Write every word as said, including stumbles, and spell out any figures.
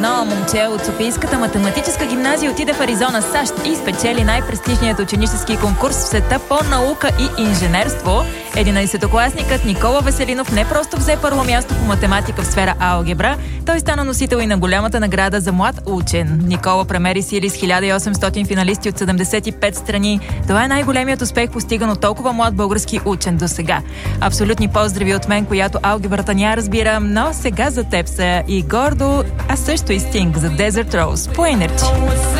едно момче от Софийската математическа гимназия отиде в Аризона, САЩ и спечели най-престижният ученически конкурс в света по наука и инженерство. единайсетокласникът Никола Веселинов не просто взе първо място по математика в сфера алгебра, той стана носител и на голямата награда за млад учен. Никола премери сили с хиляда и осемстотин финалисти от седемдесет и пет страни. Това е най-големият успех, постиган от толкова млад български учен до сега. Абсолютни поздрави от мен, която алгебрата ня разбира, но сега за теб са и Гордо, а също и Стинг за Desert Rose по Енерджи.